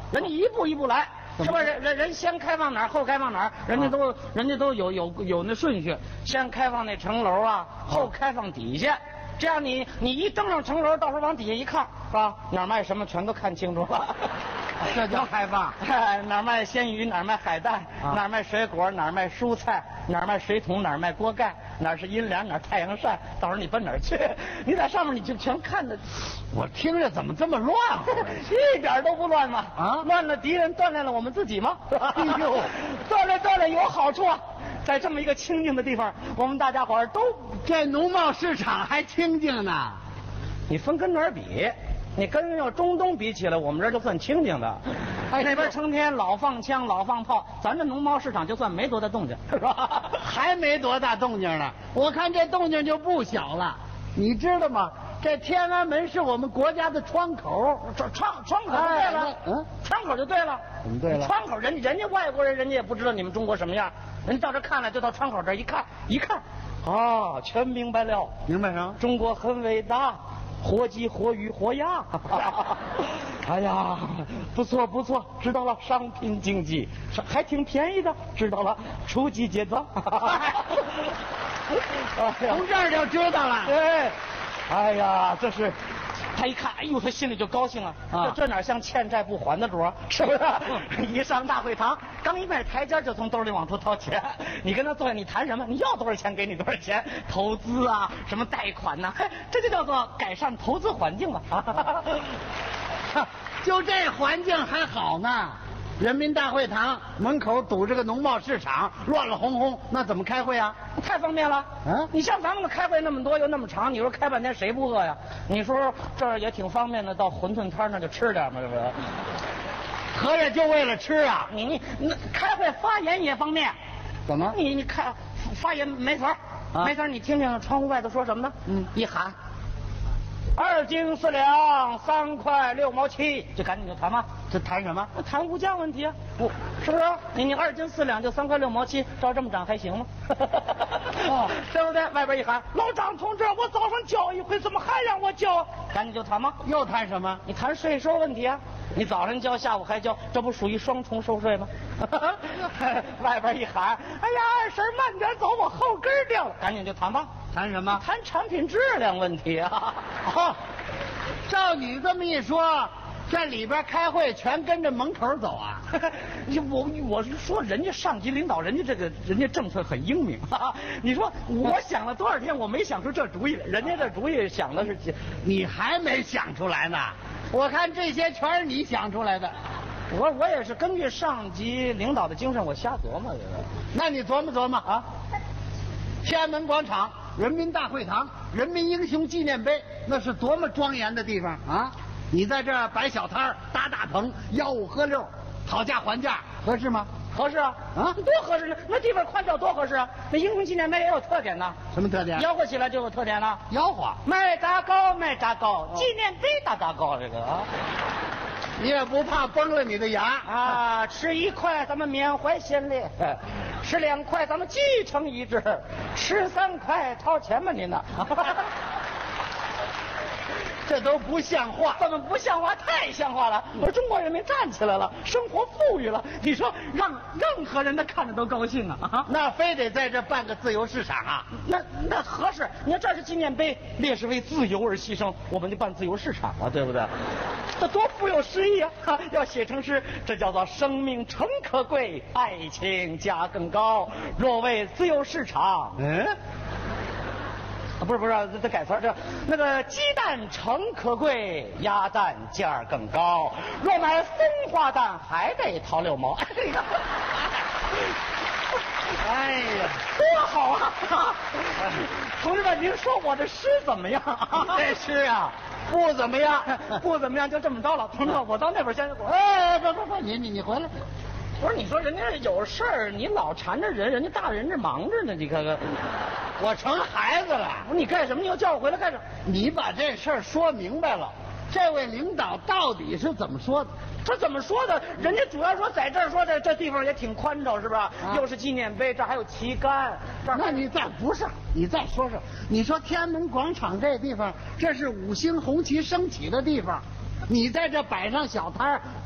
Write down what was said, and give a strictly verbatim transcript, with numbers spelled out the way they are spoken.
人家一步一步来，是不是？人人人先开放哪儿，后开放哪儿，人家都、啊、人家都有有有那顺序，先开放那城楼啊，后开放底下。这样你你一登上城楼，到时候往底下一看，是吧？哪儿卖什么全都看清楚了。 这叫开放。 哪儿卖鲜鱼，哪儿卖海带，啊、哪儿卖水果，哪儿卖蔬菜，哪儿卖水桶，哪儿卖锅盖，哪儿是阴凉，哪儿太阳晒，到时候你奔哪儿去？你在上面你就全看着。 我听着怎么这么乱？ 一点都不乱嘛！啊，乱了敌人，锻炼了我们自己吗？哎呦，锻炼锻炼有好处啊！在这么一个清静的地方，我们大家伙儿都这农贸市场还清静呢。 你分跟哪儿比？你跟要中东比起来，我们这就算清静的。哎，那边成天老放枪、老放炮，咱这农贸市场就算没多大动静，是吧？ 还没多大动静呢。我看这动静就不小了。你知道吗？这天安门是我们国家的窗口， 窗窗窗口就对了。哎、嗯，窗口就对了。 怎么对了？ 窗口人人家外国人，人家也不知道你们中国什么样，人到这看了，就到窗口这一看，一看，啊，全明白了。 明白啥？ 中国很伟大。活鸡活鱼活鸭，哎呀，不错不错，知道了，商品经济还挺便宜的，知道了，初级结账。 从这儿就知道了。 对，哎呀，这是。他一看，哎呦，他心里就高兴了啊！这这哪像欠债不还的主儿，是不是？一上大会堂，刚一迈台阶就从兜里往出掏钱。你跟他坐下，你谈什么？你要多少钱给你多少钱？投资啊，什么贷款呐、啊？这就叫做改善投资环境嘛！ 就这环境还好呢。人民大会堂门口堵着个农贸市场，乱了哄哄，那怎么开会啊？ 太方便了。嗯，你像咱们的开会那么多又那么长，你说开半天谁不饿呀？你说这儿也挺方便的，到馄饨摊那就吃点嘛，是不是？ 合着就为了吃啊？ 你你那开会发言也方便。 怎么？ 你你看发言没词儿，啊、没词儿，你听听窗户外头说什么呢？嗯，一喊。二斤四两，三块六毛七，就赶紧就谈嘛。 这谈什么？ 谈物价问题啊，不，是不是？你你二斤四两就三块六毛七，照这么涨还行吗？哦，对不对？外边一喊，老张同志，我早上交一回，怎么还让我交？赶紧就谈嘛。 又谈什么？ 你谈税收问题啊。你早上交，下午还交，这不属于双重收税吗？外边一喊，哎呀，二婶慢点走，我后跟掉了，赶紧就谈吧。 谈什么？ 谈产品质量问题啊！ 哦，照你这么一说，这里边开会全跟着门口走啊？ 我我是说，人家上级领导，人家这个人家政策很英明啊！你说我想了多少天，我没想出这主意来，人家这主意想的是， 你还没想出来呢。我看这些全是你想出来的。 我我也是根据上级领导的精神，我瞎琢磨的。 那你琢磨琢磨啊！天安门广场、人民大会堂、人民英雄纪念碑，那是多么庄严的地方啊！你在这儿摆小摊儿、搭大棚、吆五喝六、讨价还价，合适吗？ 合适啊！啊，多合适呢！那地方宽敞多合适啊！那英雄纪念碑也有特点呢。 什么特点？ 吆喝起来就有特点了。 吆喝， 卖炸糕，卖炸糕，纪念碑大炸糕，这个啊。 你也不怕崩了你的牙啊！吃一块咱们缅怀先烈，吃两块咱们继承遗志，吃三块掏钱吧您呢？ 这都不像话， 怎么不像话？太像话了！我说中国人民站起来了，生活富裕了，你说让任何人都看着都高兴啊！啊， 那非得在这办个自由市场啊？ 那那合适？你看这是纪念碑，烈士为自由而牺牲，我们就办自由市场了，对不对？这多富有诗意啊！啊，要写成诗，这叫做生命诚可贵，爱情价更高。若为自由市场，嗯。啊，不是不是，这这改词儿，这那个鸡蛋诚可贵，鸭蛋价更高。若买松花蛋，还得掏六毛。哎呀， 哎呀， 多好啊！同志们，您说我这诗怎么样？ 这诗啊，不怎么样， 不怎么样，就这么着了。同志们，我到那边先。 哎，不不不，你你你回来。 不是你说人家有事儿，你老缠着人，人家大人这忙着呢，你看看， 我成孩子了。 你干什么？你又叫我回来干什么？ 你把这事儿说明白了，这位领导到底是怎么说的？ 这怎么说的？人家主要说在这儿说这这地方也挺宽敞，是吧？啊、又是纪念碑，这还有旗杆。这那你再不是，你再说说，你说天安门广场这地方，这是五星红旗升起的地方，你在这摆上小摊儿。